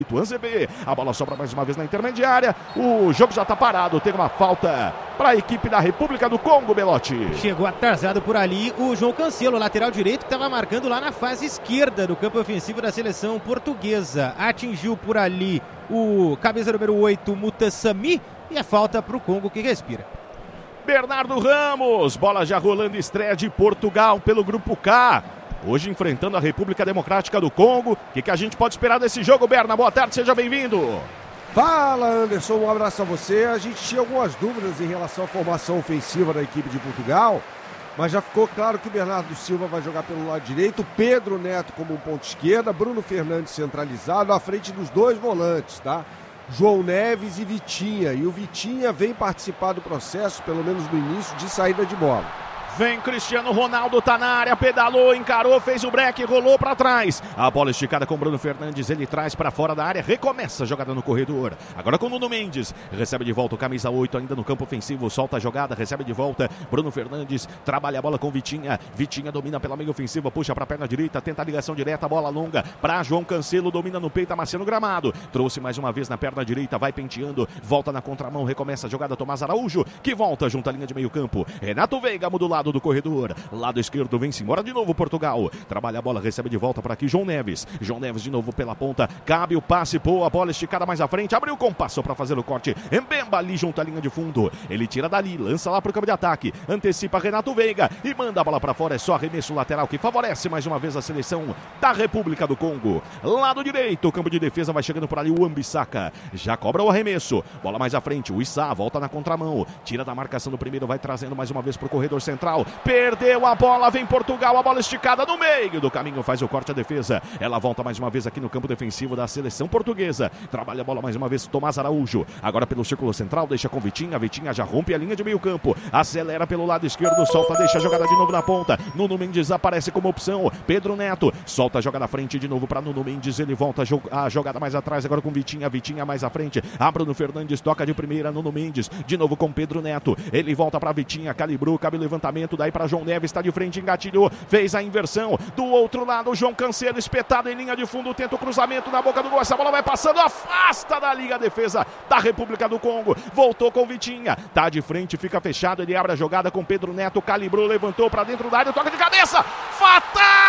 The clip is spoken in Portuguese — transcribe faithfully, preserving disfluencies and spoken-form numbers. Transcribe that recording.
Anzebe, a bola sobra mais uma vez na intermediária, o jogo já está parado, tem uma falta para a equipe da República do Congo, Belotti. Chegou atrasado por ali o João Cancelo, lateral direito, que estava marcando lá na fase esquerda do campo ofensivo da seleção portuguesa. Atingiu por ali o camisa número oito, Mutassami, e a falta para o Congo que respira. Bernardo Ramos, bola já rolando, estreia de Portugal pelo Grupo K. Hoje enfrentando a República Democrática do Congo. O que, que a gente pode esperar desse jogo, Berna? Boa tarde, seja bem-vindo. Fala, Anderson, um abraço a você. A gente tinha algumas dúvidas em relação à formação ofensiva da equipe de Portugal, mas já ficou claro que o Bernardo Silva vai jogar pelo lado direito, Pedro Neto como um ponto esquerda, Bruno Fernandes centralizado, à frente dos dois volantes, tá? João Neves e Vitinha. E o Vitinha vem participar do processo, pelo menos no início, de saída de bola. Vem Cristiano Ronaldo, tá na área, pedalou, encarou, fez o break, rolou pra trás. A bola esticada com Bruno Fernandes, ele traz pra fora da área, recomeça a jogada no corredor. Agora com o Nuno Mendes, recebe de volta o camisa oito ainda no campo ofensivo, solta a jogada, recebe de volta. Bruno Fernandes trabalha a bola com Vitinha. Vitinha domina pela meia ofensiva, puxa pra perna direita, tenta a ligação direta, bola longa pra João Cancelo, domina no peito, amaciando o gramado. Trouxe mais uma vez na perna direita, vai penteando, volta na contramão, recomeça a jogada, Tomás Araújo, que volta junto à linha de meio campo. Renato Veiga muda o lado do corredor, lado esquerdo, vem-se embora de novo Portugal, trabalha a bola, recebe de volta para aqui João Neves, João Neves de novo pela ponta, cabe o passe, boa, bola esticada mais à frente, abriu com passo para fazer o corte, Mbemba ali junto à linha de fundo, ele tira dali, lança lá para o campo de ataque, antecipa Renato Veiga e manda a bola para fora, é só arremesso lateral que favorece mais uma vez a seleção da República do Congo. Lado direito, o campo de defesa vai chegando por ali o Ambissaka, já cobra o arremesso, bola mais à frente, o Issa volta na contramão, tira da marcação do primeiro, vai trazendo mais uma vez para o corredor central, perdeu a bola, vem Portugal, a bola esticada no meio do caminho, faz o corte a defesa, ela volta mais uma vez aqui no campo defensivo da seleção portuguesa, trabalha a bola mais uma vez Tomás Araújo, agora pelo círculo central, deixa com Vitinha, Vitinha já rompe a linha de meio campo, acelera pelo lado esquerdo, solta, deixa a jogada de novo na ponta, Nuno Mendes aparece como opção, Pedro Neto, solta a jogada à frente de novo para Nuno Mendes, ele volta a jogada mais atrás, agora com Vitinha, Vitinha mais à frente, a Bruno Fernandes toca de primeira, Nuno Mendes, de novo com Pedro Neto, ele volta para Vitinha, calibrou, cabe o levantamento, daí para João Neves, está de frente, engatilhou, fez a inversão, do outro lado, João Cancelo, espetado em linha de fundo, tenta o cruzamento na boca do gol, essa bola vai passando, afasta da liga a defesa da República do Congo, voltou com Vitinha, tá de frente, fica fechado, ele abre a jogada com Pedro Neto, calibrou, levantou para dentro da área, toca de cabeça, fatal!